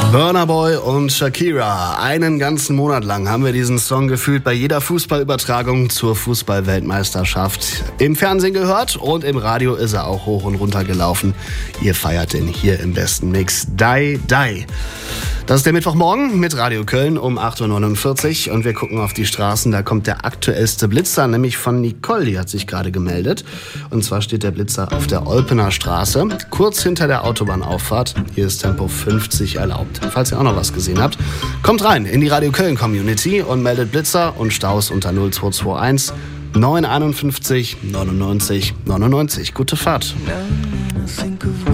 Burna Boy und Shakira. Einen ganzen Monat lang haben wir diesen Song gefühlt bei jeder Fußballübertragung zur Fußballweltmeisterschaft im Fernsehen gehört und im Radio ist er auch hoch und runter gelaufen. Ihr feiert den hier im besten Mix. Die, die. Das ist der Mittwochmorgen mit Radio Köln um 8.49 Uhr und wir gucken auf die Straßen. Da kommt der aktuellste Blitzer, nämlich von Nicole, die hat sich gerade gemeldet. Und zwar steht der Blitzer auf der Olpener Straße, kurz hinter der Autobahnauffahrt. Hier ist Tempo 50 erlaubt. Falls ihr auch noch was gesehen habt, kommt rein in die Radio Köln Community und meldet Blitzer und Staus unter 0221 951 99 99. Gute Fahrt.